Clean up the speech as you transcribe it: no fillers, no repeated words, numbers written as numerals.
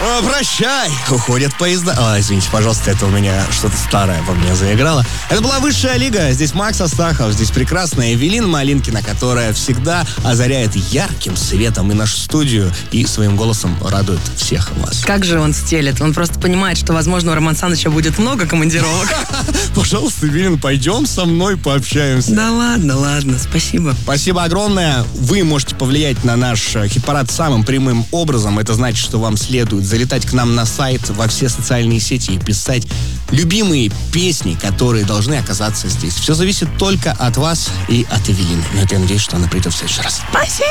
Прощай, уходят поезда. Извините, пожалуйста, это у меня что-то старое во мне заиграло. Это была Высшая лига. Здесь Макс Астахов, здесь прекрасная Эвелина Малинкина, которая всегда озаряет ярким светом и нашу студию, и своим голосом радует всех вас. Как же он стелет? Он просто понимает, что, возможно, у Роман Саныча будет много командировок. Пожалуйста, Эвелин, пойдем со мной пообщаемся. Да ладно, спасибо. Спасибо огромное. Вы можете повлиять на наш хит-парад самым прямым образом. Это значит, что вам следует залетать к нам на сайт, во все социальные сети и писать любимые песни, которые должны оказаться здесь. Все зависит только от вас и от Эвелины. Но я надеюсь, что она придет в следующий раз. Спасибо!